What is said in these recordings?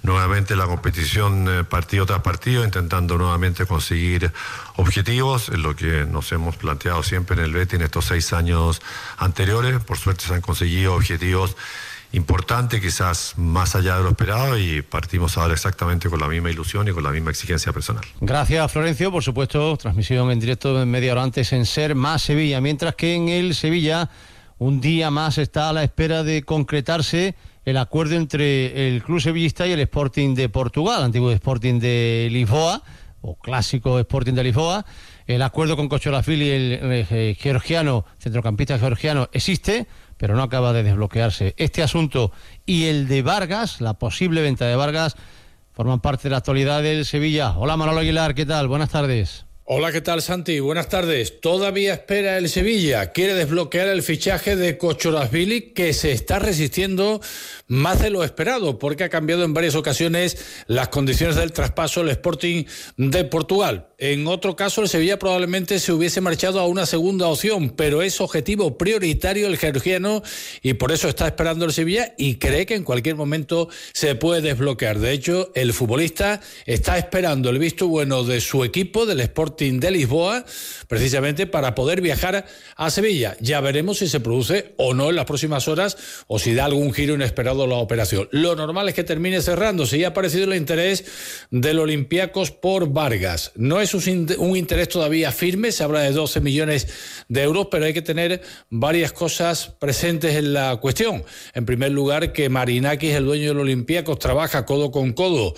nuevamente la competición partido tras partido, intentando nuevamente conseguir objetivos, es lo que nos hemos planteado siempre en el Betis en estos 6 años anteriores. Por suerte se han conseguido objetivos importante, quizás más allá de lo esperado, y partimos ahora exactamente con la misma ilusión y con la misma exigencia personal. Gracias, Florencio. Por supuesto, transmisión en directo media hora antes en Ser Más Sevilla, mientras que en el Sevilla un día más está a la espera de concretarse el acuerdo entre el club sevillista y el Sporting de Portugal, antiguo Sporting de Lisboa, o clásico Sporting de Lisboa. El acuerdo con Kochorazvili, el georgiano, centrocampista georgiano, existe, pero no acaba de desbloquearse. Este asunto y el de Vargas, la posible venta de Vargas, forman parte de la actualidad del Sevilla. Hola, Manolo Aguilar, ¿qué tal? Buenas tardes. Hola, ¿qué tal, Santi? Buenas tardes. Todavía espera el Sevilla. Quiere desbloquear el fichaje de Kochorazvili, que se está resistiendo más de lo esperado, porque ha cambiado en varias ocasiones las condiciones del traspaso al Sporting de Portugal. En otro caso, el Sevilla probablemente se hubiese marchado a una segunda opción, pero es objetivo prioritario el georgiano y por eso está esperando el Sevilla y cree que en cualquier momento se puede desbloquear. De hecho, el futbolista está esperando el visto bueno de su equipo, del Sporting de Lisboa, precisamente para poder viajar a Sevilla. Ya veremos si se produce o no en las próximas horas o si da algún giro inesperado la operación. Lo normal es que termine cerrándose y ha aparecido el interés del Olympiacos por Vargas. No es un interés todavía firme, se habla de 12 millones de euros, pero hay que tener varias cosas presentes en la cuestión. En primer lugar, que Marinakis, el dueño del Olympiacos, trabaja codo con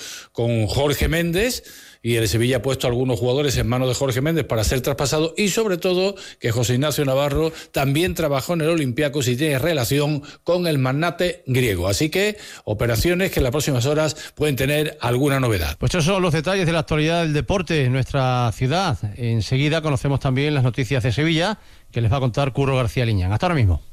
Jorge Méndez, y el Sevilla ha puesto a algunos jugadores en manos de Jorge Méndez para ser traspasados, y sobre todo que José Ignacio Navarro también trabajó en el Olympiacos y tiene relación con el magnate griego. Así que operaciones que en las próximas horas pueden tener alguna novedad. Pues esos son los detalles de la actualidad del deporte en nuestra ciudad. Enseguida conocemos también las noticias de Sevilla, que les va a contar Curro García Liñán. Hasta ahora mismo.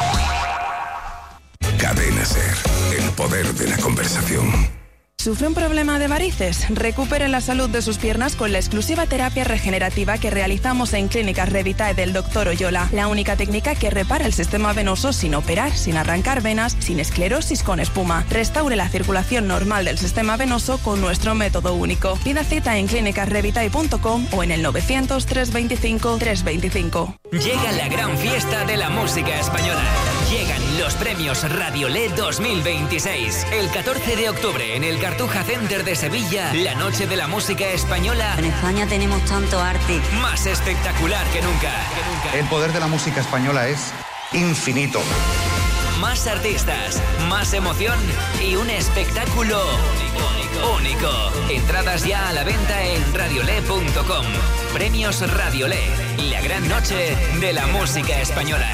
Cadena Ser, el poder de la conversación. ¿Sufre un problema de varices? Recupere la salud de sus piernas con la exclusiva terapia regenerativa que realizamos en Clínicas Revitae del Dr. Oyola. La única técnica que repara el sistema venoso sin operar, sin arrancar venas, sin esclerosis con espuma. Restaure la circulación normal del sistema venoso con nuestro método único. Pida cita en clínicasrevitae.com o en el 900 325 325. Llega la gran fiesta de la música española. Llegan los premios Radiolé 2026. El 14 de octubre en el Cartuja Center de Sevilla, la noche de la música española. En España tenemos tanto arte. Más espectacular que nunca. El poder de la música española es infinito. Más artistas, más emoción y un espectáculo único. Entradas ya a la venta en radiolé.com. Premios Radiolé, la gran noche de la música española.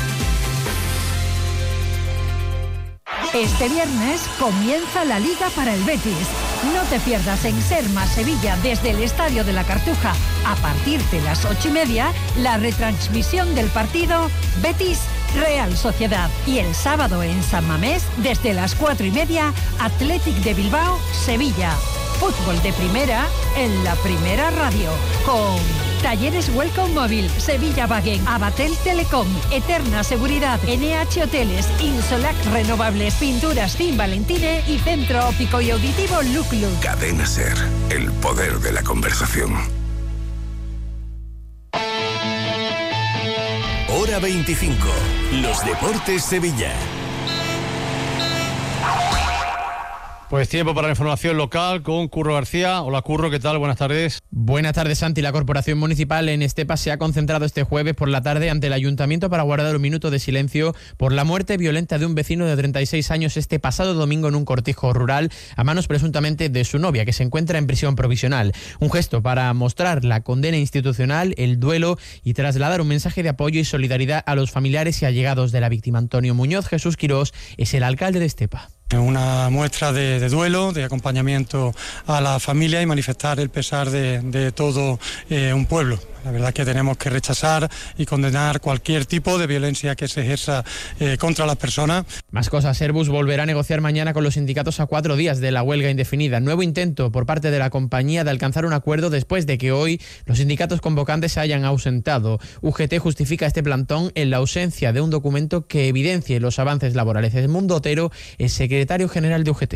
Este viernes comienza la Liga para el Betis. No te pierdas en Ser Más Sevilla desde el Estadio de la Cartuja a partir de las 8:30 la retransmisión del partido Betis Real Sociedad. Y el sábado en San Mamés desde las 4:30 Athletic de Bilbao Sevilla. Fútbol de primera en la Primera Radio con Talleres Welcome Móvil, Sevilla Wagen, Abatel Telecom, Eterna Seguridad, NH Hoteles, Insolac Renovables, Pinturas Fin Valentine y Centro Óptico y Auditivo Luc Luc. Cadena Ser, el poder de la conversación. Hora 25. Los Deportes Sevilla. Pues tiempo para la información local con Curro García. Hola Curro, ¿qué tal? Buenas tardes. Buenas tardes, Santi. La Corporación Municipal en Estepa se ha concentrado este jueves por la tarde ante el Ayuntamiento para guardar un minuto de silencio por la muerte violenta de un vecino de 36 años este pasado domingo en un cortijo rural a manos presuntamente de su novia, que se encuentra en prisión provisional. Un gesto para mostrar la condena institucional, el duelo y trasladar un mensaje de apoyo y solidaridad a los familiares y allegados de la víctima. Antonio Muñoz Jesús Quirós es el alcalde de Estepa. Una muestra de duelo, de acompañamiento a la familia y manifestar el pesar de todo un pueblo. La verdad es que tenemos que rechazar y condenar cualquier tipo de violencia que se ejerza contra las personas. Más cosas. Airbus volverá a negociar mañana con los sindicatos a 4 días de la huelga indefinida. Nuevo intento por parte de la compañía de alcanzar un acuerdo después de que hoy los sindicatos convocantes se hayan ausentado. UGT justifica este plantón en la ausencia de un documento que evidencie los avances laborales. Edmundo Otero es secretario general de UGT.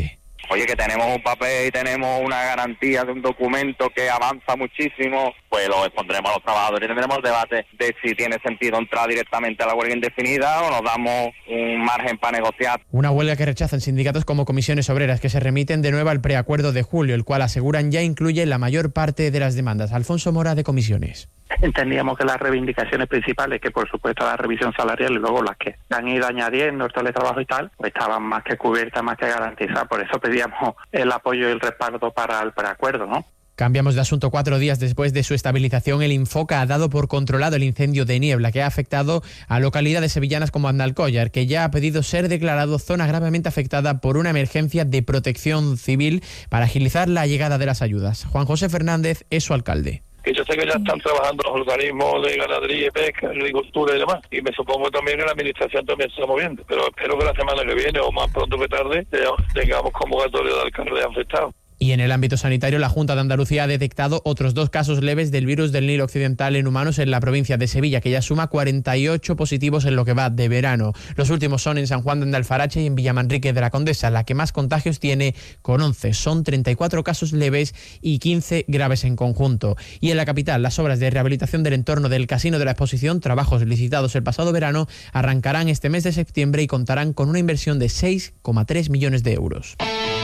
Oye, que tenemos un papel y tenemos una garantía de un documento que avanza muchísimo, pues lo expondremos a los trabajadores y tendremos el debate de si tiene sentido entrar directamente a la huelga indefinida o nos damos un margen para negociar. Una huelga que rechazan sindicatos como Comisiones Obreras, que se remiten de nuevo al preacuerdo de julio, el cual aseguran ya incluye la mayor parte de las demandas. Alfonso Mora, de Comisiones. Entendíamos que las reivindicaciones principales, que por supuesto la revisión salarial y luego las que han ido añadiendo, el teletrabajo y tal, pues estaban más que cubiertas, más que garantizadas. Por eso pedíamos el apoyo y el respaldo para el preacuerdo, ¿no? Cambiamos de asunto. 4 días después de su estabilización, el Infoca ha dado por controlado el incendio de niebla que ha afectado a localidades sevillanas como Andalcóllar, que ya ha pedido ser declarado zona gravemente afectada por una emergencia de protección civil para agilizar la llegada de las ayudas. Juan José Fernández es su alcalde. Que yo sé que ya están trabajando los organismos de ganadería, pesca, agricultura y demás. Y me supongo también que la administración también se está moviendo. Pero espero que la semana que viene o más pronto que tarde tengamos convocatoria de alcaldes afectados. Y en el ámbito sanitario, la Junta de Andalucía ha detectado otros 2 casos leves del virus del Nilo Occidental en humanos en la provincia de Sevilla, que ya suma 48 positivos en lo que va de verano. Los últimos son en San Juan de Andalfarache y en Villamanrique de la Condesa, la que más contagios tiene, con 11. Son 34 casos leves y 15 graves en conjunto. Y en la capital, las obras de rehabilitación del entorno del Casino de la Exposición, trabajos licitados el pasado verano, arrancarán este mes de septiembre y contarán con una inversión de 6,3 millones de euros.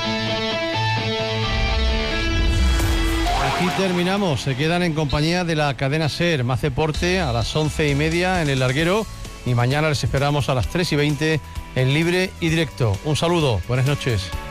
Aquí terminamos. Se quedan en compañía de la cadena SER. Más deporte a las 11:30 en El Larguero. Y mañana les esperamos a las 3:20 en Libre y Directo. Un saludo. Buenas noches.